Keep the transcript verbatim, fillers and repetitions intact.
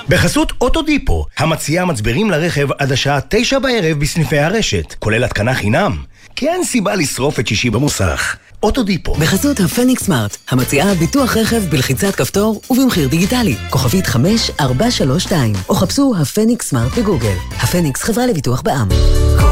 בחסות אוטודיפו, המציעה מצברים לרכב עד השעה תשע בערב בסניפי הרשת, כולל התקנה חינם. כי אין סיבה לשרוף את שישי במוסך. אוטודיפו. בחסות הפניקס סמארט, המציעה ביטוח רכב בלחיצת כפתור ובמחיר דיגיטלי. כוכבית חמש ארבע שלוש שתיים, או חפשו הפניקס סמארט בגוגל. הפניקס חברה לביטוח בע"מ.